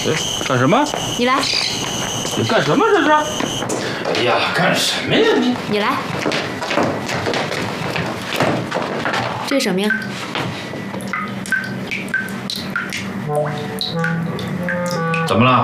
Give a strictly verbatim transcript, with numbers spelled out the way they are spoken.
哎，干什么？ 你来。 你干什么这是？哎呀，干什么呀你？ 你来。这是什么呀？ 怎么了？